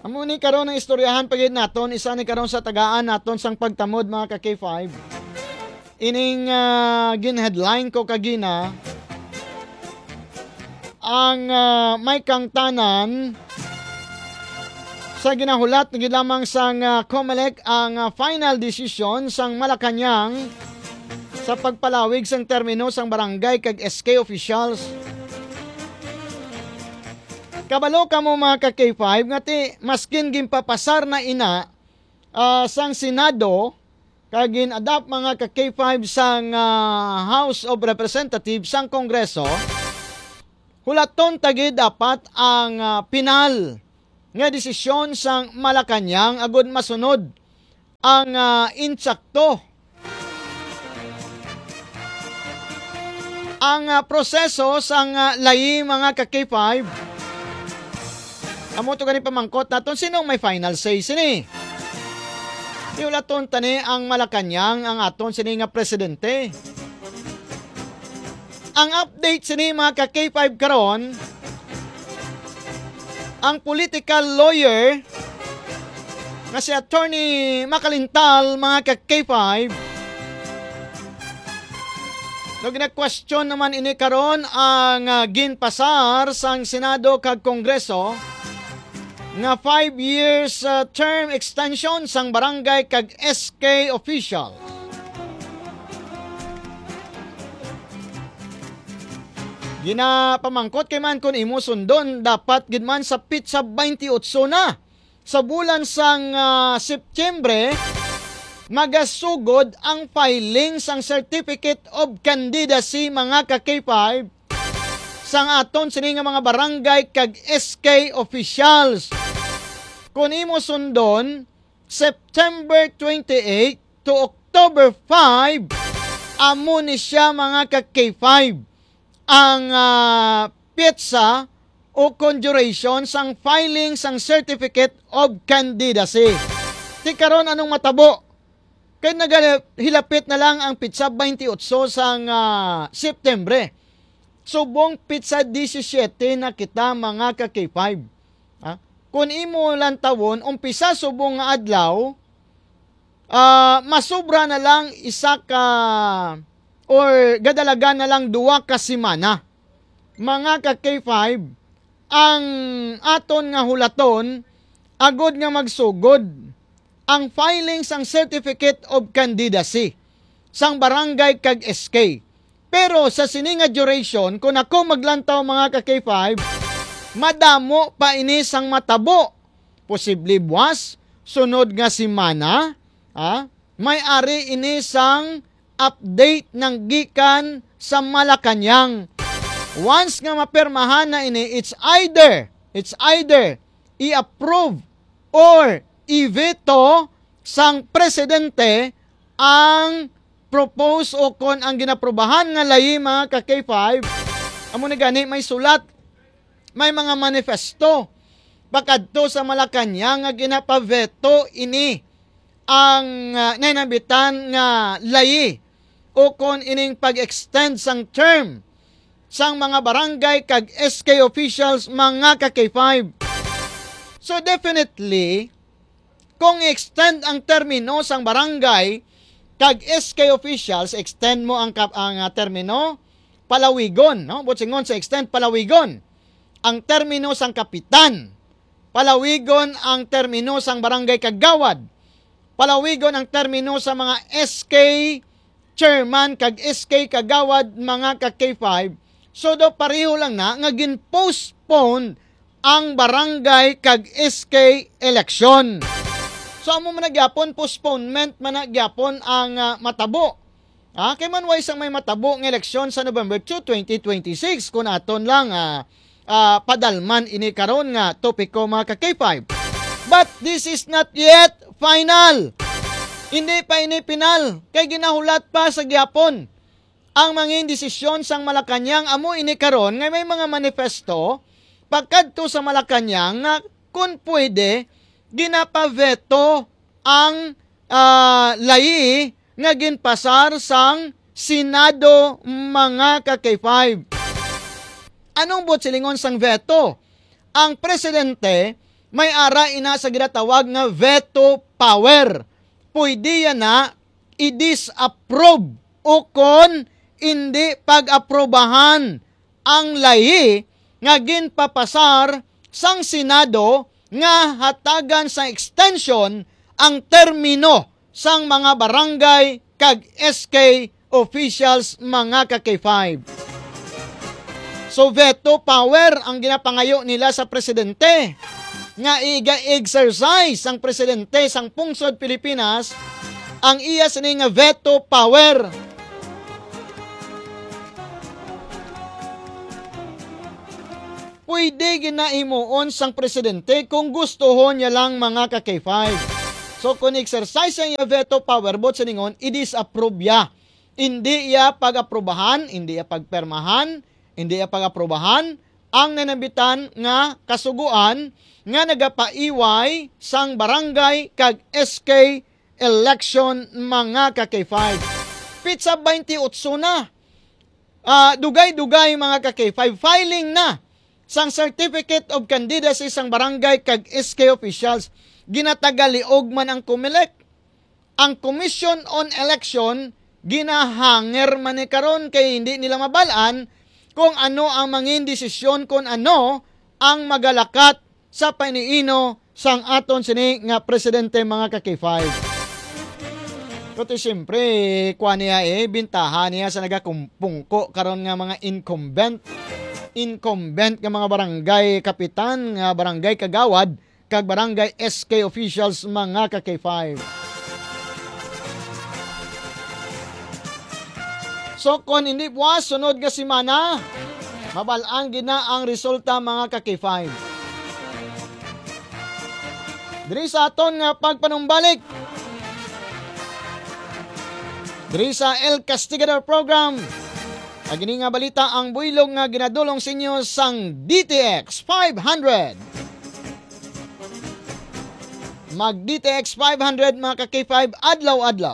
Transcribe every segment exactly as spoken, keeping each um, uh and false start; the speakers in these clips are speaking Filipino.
Amo ni karon ng istoryahan pagid naton, isa ni karon sa tagaan naton sang pagtamod mga ka K five. Ining uh, gin-headline ko kagina ang uh, may kangtanan sa ginahulat na lamang sang uh, COMELEC ang uh, final decision sang Malacañang sa pagpalawig sang termino sang barangay kag S K officials. Kabalo ka mo mga ka K five nga ti maskin gimpapasar na ina uh, sang Senado kag gin-adapt mga ka K five sang uh, House of Representatives sang Kongreso, hulaton tagid dapat ang uh, pinal nga desisyon sang Malacañang agud masunod ang uh, insakto ang uh, proseso sang uh, layi mga ka K five. Amo to gani pamangkot naton sinong may final say sini. Iulaton tani ang Malacañang ang aton sini nga presidente. Ang update sini mga ka K five karon, ang political lawyer nga si Attorney Macalintal mga ka K five, no gina-question naman ini karon ang uh, ginpasar sang Senado kag Kongreso nga five years uh, term extension sang barangay kag S K official. Ginapamangkot kay man kun imo sundon dapat gid man sa pitsa twenty-eight na sa bulan sang uh, Setyembre magasugod ang filing sang Certificate of Candidacy mga ka K five sang aton sini nga mga barangay kag S K officials. Kung imo sundon, September twenty-eight to October five, amo ni siya mga ka K five ang uh, pitsa o conjuration sang filing sang Certificate of Candidacy. Ti karon anong matabo? Kaya nagahilapit na lang ang pitsa twenty-eight sang uh, September. Subong pitsa seventeen na kita mga ka K five. Ha? Kung imo lang tawon, umpisa subong nga adlaw, uh, masubra na lang isa ka or gadalaga na lang duwa ka semana. Mga ka K five, ang aton nga hulaton, agod nga magsugod ang filing sang Certificate of Candidacy sang barangay kag S K. Pero sa sininga duration, kung ako maglantaw mga ka K five, madamo pa ini sang matabo. Posible buwas, sunod nga semana, ha? May ari ini sang update ng gikan sa Malacañang. Once nga mapermahan na ini, it's either, it's either i-approve or i-veto sang presidente ang propose o kon ang ginaprobahan nga layi mga ka K five. Amo ni gani may sulat, may mga manifesto bakadto sa Malacañang nga ginapaveto ini ang uh, nainabitan nga layi o kon ining pag-extend sang term sang mga barangay kag S K officials mga ka K five. So definitely kung extend ang termino sang barangay kag S K officials, extend mo ang, ang uh, termino palawigon, no? Butsingon sa extend palawigon ang termino sang kapitan, palawigon ang termino sang barangay kagawad, palawigon ang termino sa mga S K chairman kag S K kagawad mga ka K five. So do pareho lang na nga gin-postpone ang barangay kag S K election. So amo man nagyapon postponement man nagyapon ang uh, matabo. Ah, kay man way sang may matabo ng eleksyon sa November two, twenty twenty-six kun aton lang uh, uh, padalman ini karon nga topiko mga ka K five. But this is not yet final. Hindi pa ini final kay ginahulat pa sa gyapon ang mga desisyon sang Malacañang. Amo ini karon nga may mga manifesto pagkadto sa Malacañang nga kun pwede ginapaveto ang uh, layi nga ginpasar sang Senado mga ka K five. Anong bot silingon sang veto? Ang presidente may ara ina sa ginatawag nga veto power. Pwede yan na i-disapprove o kon hindi pag-aprobahan ang lahi nga ginpapasar sang Senado nga hatagan sa extension ang termino sang mga barangay kag S K officials mga ka-K five. So veto power ang ginapangayo nila sa presidente nga iga-exercise ang presidente sang pungsod Pilipinas ang iya sini nga veto power. Pwede ginaimuon sang presidente kung gustuhon niya lang mga ka-K five. So kung exercise niya veto power bot sa ningon, i-disapprove ya. Hindi iya pag-aprobahan, hindi iya pagpermahan, hindi iya pag-aprobahan ang nanambitan nga kasuguan nga nagapaiway sang barangay kag S K election mga ka-K five. Pizza twenty-eight na. Uh, dugay-dugay mga ka-K five filing na sang Certificate of Candidacy sang barangay kag S K officials. Ginatagaliog man ang COMELEC. Ang Commission on Election ginahanger man ni karon kay hindi nila mabalaan kung ano ang mangin desisyon, kung ano ang magalakat sa paniino sang aton sini nga presidente mga ka-K five. Pero siyempre, kuha niya eh, bintahan niya sa nagakumpungko karon nga mga incumbent incumbent nga mga barangay kapitan, nga barangay kagawad, kag barangay S K officials mga ka-K five. So kung hindi buwas, sunod nga simana, mabalaan gina ang resulta mga ka-K five. Diri sa aton nga pagpanumbalik, diri sa El Castigador Program, agini nga balita ang builog nga ginadulong sa inyo sang D T X five hundred. Mag D T X five hundred mga ka-K five adlaw-adlaw.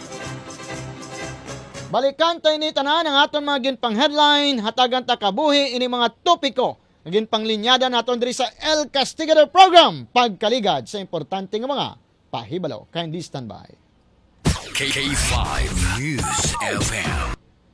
Balikan tayo ni tanan ang aton mga ginpang headline, hatagan ta kabuhi ini mga topiko nga ginpang linyada naton diri sa El Castigador Program, pagkaligad sa importante nga mga pahibalo. Kindly stand by. K five News F M.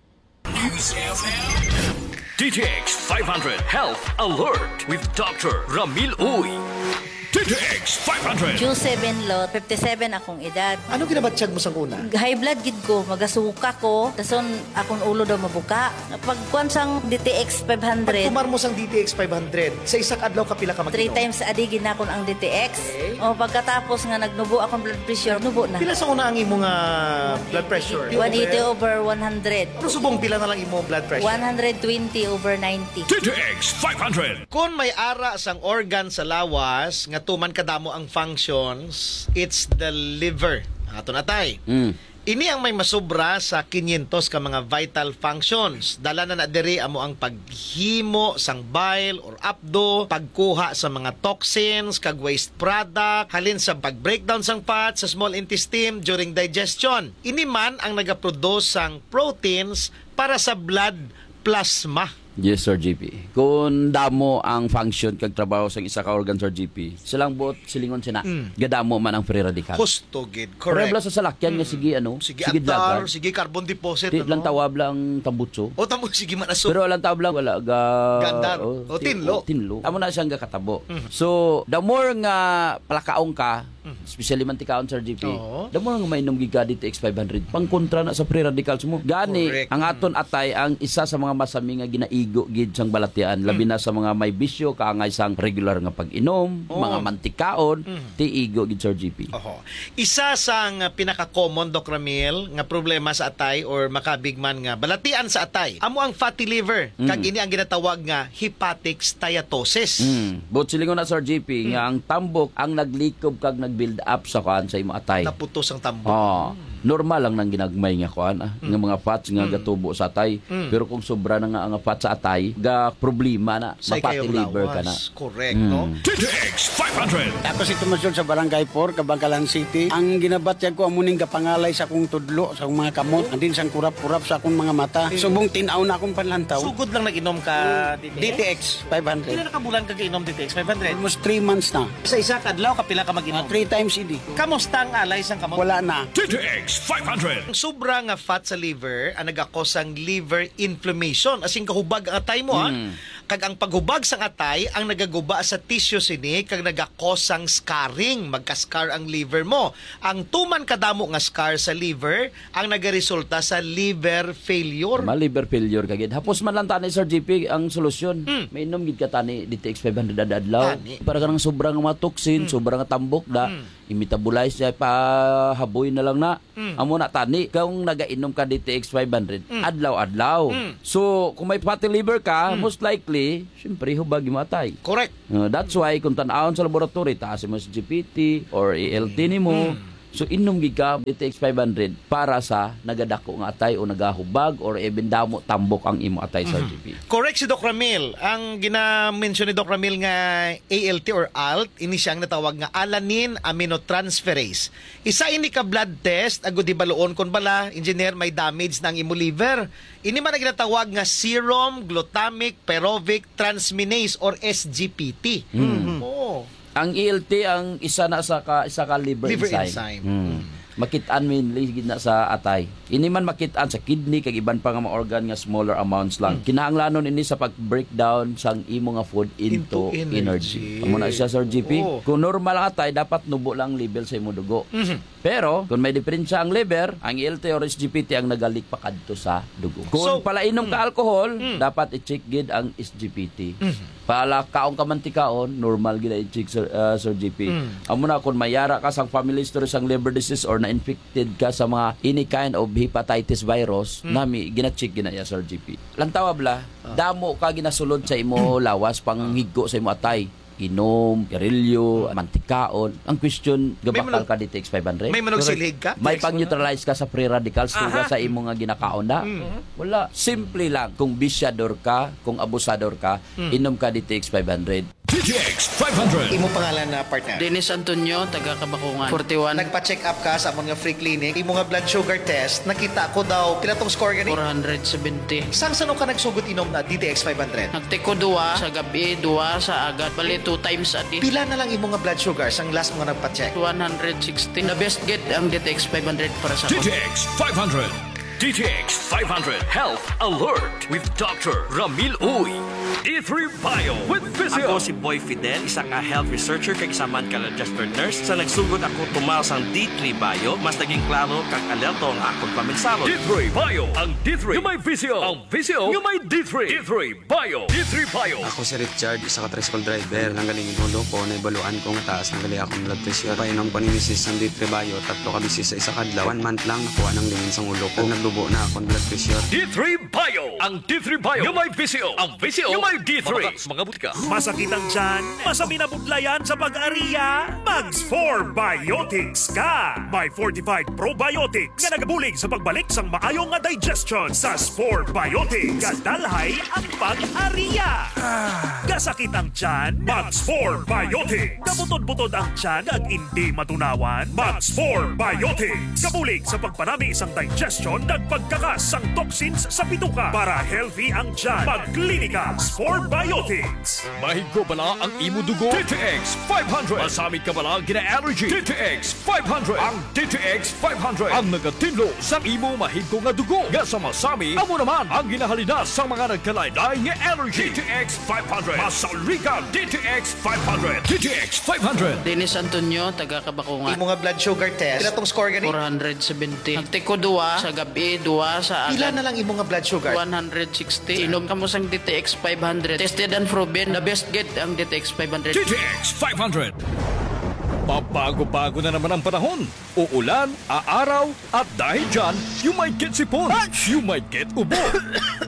News F M. D T X five hundred Health Alert with Doctor Ramil Uy. D T X five hundred. Q seven lot, fifty-seven akong edad. Ano ginabatsyag mo sa una? High blood gid ko, magasuka ko, tason akong ulo daw mabuka. Pagkuan sang D T X five hundred, Pagkumar mo sang D T X five hundred, sa isak adlaw ka pila ka mag-inom? three times a day ginakon ang D T X. Okay. O pagkatapos nga nagnubo akong blood pressure, nubo na. Pila sa una ang imong uh, blood pressure? one eighty over one hundred. Ano subong pila na lang imong blood pressure? one twenty over ninety. D T X five hundred. Kung may ara sang organ sa lawas, nga tuman kadamo ang functions, it's the liver. Ato na tay. Mm. Ini ang may masobra sa five hundred ka mga vital functions. Dala na na diri amo ang paghimo sang bile or apdo, pagkuha sa mga toxins, kag waste product, halin sa pag-breakdown sang fat sa small intestine during digestion. Ini man ang nagaproduce sang proteins para sa blood plasma. Yes, Sir G P. Kung damo ang function kag trabaho sa isa ka organ, Sir G P, silang bot silingon sina. Mm. Gadamo man ang free radical. Husto gid, Correct. correct. sa salakyan nga sige ano, Sige antar, dagat. sige carbon deposit. Di lang tawab lang tambutso. O tamo, sige manaso. Pero alang tawab lang wala ga Gandar. O, tinlo. o, tinlo. Amo na siyang gakatabo. So, the more nga palakaong ka, especially man tikaon, Sir G P, Oo. the more nga mainom giga D T X five hundred pang kontra na sa free radicals mo. Gani Correct. ang aton atay ang isa sa mga masami nga ginaigo gid sang balatian, labi na sa mga may bisyo kaangay sang regular nga pag-inom, Oo. mga mantikaon, tiigo gid, Sir G P. Oho. Isa sang uh, pinaka-common, Doc Ramil, nga problema sa atay or makabigman nga balatian sa atay, amo ang fatty liver. Mm. Kag ini ang ginatawag nga hepatic steatosis. Mm. But silingon na, Sir G P, nga ang tambok ang naglikob kag nag-build up sa kuan sa imo atay. Naputos ang tambok. Oh. normal lang nang ginagmay nga kuan ah, nga mga fats nga gatubo sa atay. Pero kung sobra na nga ang fats sa atay, ga problema na Say mapati kayong liver ka na. lawas. Correct, no? D T X five hundred. Ako si Tumasyon sa Barangay four, Kabangkalan City. Ang ginabatyag ko amuning kapangalay sa akong tudlo, sa akong mga kamot, andin sang kurap-kurap sa akong mga mata. Subong tinaw na akong panlantaw. Sugod lang nag-inom ka, D D T T X five X. hundred. Pila na kabulan ka inom D T X five hundred? Almost three months na. Sa isa kadlaw, kapila ka mag-inom. Three times a day. Kamusta ang alay sang kamot? Wala na. D T X five hundred. Ang sobra nga fat sa liver ang nagakos ang liver inflammation. Asing kahubag ang atay mo, ha? Kag ang paghubag sang atay ang nagaguba sa tissue sini kag nagakos ang scarring. Magka-scar ang liver mo. Ang tuman kadamo nga scar sa liver ang nagaresulta sa liver failure. Ma liver failure kagid. Hapos man lang tani Sir G P ang solusyon. May inom gid ka tani D T X five hundred adlaw. Tani. Para kanang sobrang mga toxin, sobrang tambok da. I-metabolize siya pa haboy na lang na. Amo na tani kung nagainom ka D T X five hundred adlaw-adlaw. So kung may fatty liver ka, most likely syempre hubag imatay. Correct. Uh, that's why kung tan-awon sa laboratory taas mo sa G P T or A L T nimo, so inom gid ka D T X five hundred para sa nagadako nga atay o nagahubag or even damo tambok ang imo atay sa G P. Correct si Doc Ramil. Ang gina-mention ni Doc Ramil nga A L T or A L T, ini siyang natawag nga alanine aminotransferase. Isa ini ka blood test, agud di baloon kon bala, engineer, may damage na ang imo liver. Ini man ang ginatawag nga serum glutamic pyruvic transminase or S G P T. Oh. Ang A L T ang isa na sa ka, isa ka liver, Liver enzyme. enzyme. Hmm. Makitaan mainly gid na sa atay. Ini man makitaan sa kidney kag iban pa nga mga organ nga smaller amounts lang. Kinahanglanon ini sa pag-breakdown sang imo nga food into, Into energy. energy. Amo na siya Sir G P. Oo. Kung normal ang atay dapat nubo lang ang level sa imo dugo. Pero kung may diferensya ang liver, ang A L T or S G P T ang nagalik pa kadto sa dugo. Kung So, palainom ka alcohol, dapat i-check gid ang S G P T. Pala kaong kamantikaon, normal gid i-check Sir, uh, Sir G P. Amo na kung mayara ka sang family history sang liver disease or na-infected ka sa mga any kind of hepatitis virus, nami gina-check gina ya Sir G P. Lantawa bla, damo ka ginasulod sa imo lawas panghiggo sa imo atay. Inom, garilyo, mantikaon. Ang question, gabakal manong- ka D T X five hundred? May manog silhig ka? May pang-neutralize ka sa free radicals tuga sa imo nga ginakaon na? Wala. Simple lang. Kung bisyador ka, kung abusador ka, inom ka D T X five hundred. D T X five hundred. Imo pangalan na partner. Dennis Antonio, taga Kabakungan. forty-one, Nagpa-check up ka sa among nga free clinic. Imo nga blood sugar test, nakita ko daw pila tong score gani. four seventy. Sang sano ka nagsugod inom na D T X five hundred? Nagtiko duwa sa gabi, duwa sa agad. Bali two times a day. Pila na lang imo nga blood sugar sang last mo nga nagpa-check? one sixty. The best get ang D T X five hundred para sa D T ako. X five hundred. D T X five hundred Health Alert with Doctor Ramil Uy. D three Bio with Physio. Ako si Boy Fidel, isang uh, health researcher kag isaman ka registered nurse. Sa nagsugod ako tumaw sang D three Bio, mas naging klaro kag alerto ang akong paminsalo. D three Bio. Ang D three yung may Physio. Ang Physio yung may D three. D three Bio. D three Bio. Ako si Richard, isa ka tricycle driver. Nanggaling inulo ko, naibaluan ko nga taas ng gali akong blood pressure. Painom ko ni Missus ng D three Bio, tatlo ka bisis sa isa kadlaw. One month lang nakuha ng lingin sa ulo ko. Naglubo na akong blood pressure. D three Bio. Ang D three Bio yung may Physio. Ang Physio yung may D three. Mga butika. Masakit ang tiyan, masami na budlayan sa pag-ariya, Mags four Biotics ka! May fortified probiotics nga nagabulig sa pagbalik sang maayong nga digestion sa four Biotics. Kadalhay ang pag-ariya. Gasakit ang tiyan, Mags four Biotics. Kabutod-butod ang tiyan ag hindi matunawan, Mags four Biotics. Kabulig sa pagpanami sang digestion nagpagkakas sang toxins sa bituka para healthy ang tiyan. Pagklinika four Biotics. Mahigko bala ang imo dugo? D T X five hundred. Masamit ka bala gina-allergy? D T X five hundred. Ang D T X five hundred. Ang nagatinlo sa imo mahigko nga dugo. Nga sa masami, amo naman ang ginahalina sa mga nagkalain-lain nga allergy. D T X five hundred. Masalika D T X five hundred. D T X five hundred. Dennis Antonio, taga Kabakungan. Imo nga blood sugar test, pila tong score gani? four seventy. Nagtiko duwa sa gabi, duwa sa Pila agad. na lang imo nga blood sugar? one sixty. Inom ka mo sang D T X five hundred. Tested and proven. The best get ang D T X five hundred. D T X five hundred. Pabago-bago na naman ang panahon. Uulan, aaraw, at dahil dyan, you might get sipon, you might get ubo.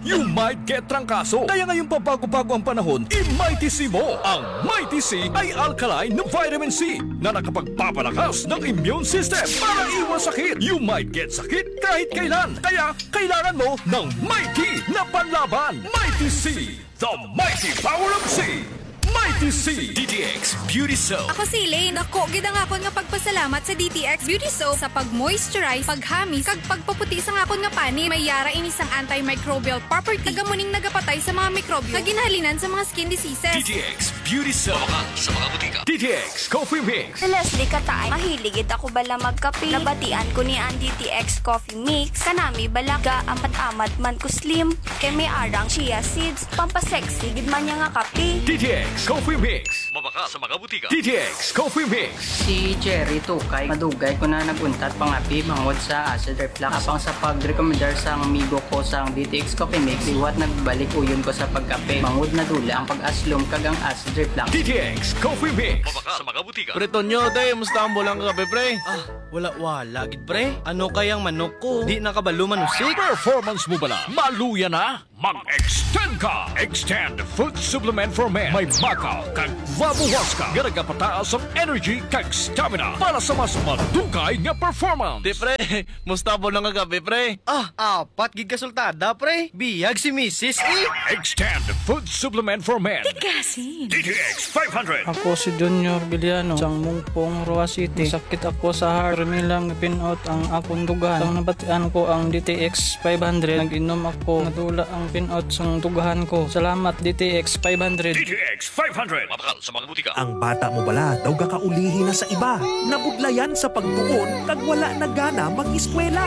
you might get trangkaso. Kaya ngayong pabago-bago ang panahon, i-Mighty C mo. Ang Mighty C ay alkaline na vitamin C na nakapagpapalakas ng immune system para iwas sakit. You might get sakit kahit kailan. Kaya kailangan mo ng Mighty na panlaban. Mighty C, the mighty power of C. Mighty C D T X Beauty Soap. Ako si Elaine. Dako, gid ang akon nga pagpasalamat sa D T X Beauty Soap sa pag-moisturize, paghamis, kag pagpaputi sa akon nga pani. May yara ini sang antimicrobial property. Tagamuning nagapatay sa mga mikrobyo nga ginahalinan sa mga skin diseases. D T X Beauty Soap. Mabakan sa mga butika. D T X Coffee Mix. Sa Leslie Katay, mahiligid ako bala magkape. Nabatian ko ni ang D T X Coffee Mix. Kanami balaga, amat-amat man ko slim. Kay may arang chia seeds. Pampasexy, gid man niya nga kape. D T X Coffee Mix. Mabaka sa mga butika. D T X Coffee Mix. Si Jerry Tukay, madugay ko na naguntat pangapi mangod sa acid reflux. Apang sa pag-recommendar sa amigo ko sa D T X Coffee Mix, iwat nagbalik uyon ko sa pagkape. Mangod na dula ang pag-aslom kag ang acid reflux. D T X Coffee Mix. Mabaka sa mga butika. Pre Tonyo, day, musta ang bulang kape, pre? Ah, wala-wala, gid pre. Ano kayang manok ko? Di nakabalo manusik. Performance mo bala? Maluya na? Mag-extend ka! Extend Food Supplement for Men. May bakaw kag vabuwas ka. Garaga pataas ang energy kag stamina para sa mas madugay nga performance. Di pre, musta bulang nga kape, pre? Ah, apat gid kasultada, pre. Biyag si Missus E. Extend Food Supplement for Men. Tigasin. D T X five hundred. Ako si Junior Biliano, sang Mungpong, Roa City. Sakit ako sa heart. Nilang pinout ang akong dugahan. Sang nabatian ko ang D T X five hundred. Nag-inom ako, nadula ang pinout sang dugahan ko. Salamat D T X five hundred. D T X five hundred. Mabakal sa mga butika. Ang bata mo bala daw gakaulihi na sa iba. Nabudlayan sa pagtuon kag wala na gana mag-eskwela.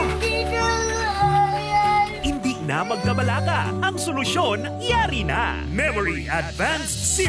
Hindi na magkabalaga. Ang solusyon, yari na. Memory Advanced C